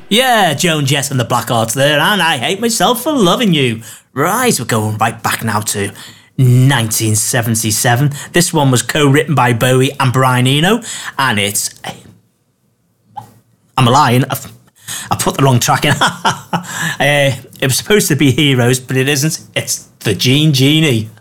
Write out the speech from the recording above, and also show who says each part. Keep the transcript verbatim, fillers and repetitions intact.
Speaker 1: Yeah, Joan Jett and the Blackhearts there, and I Hate Myself for Loving You. Right, we're going right back now to nineteen seventy-seven. This one was co-written by Bowie and Brian Eno, and it's... I'm lying, I've, I put the wrong track in. uh, it was supposed to be Heroes, but it isn't. It's The Gene Genie.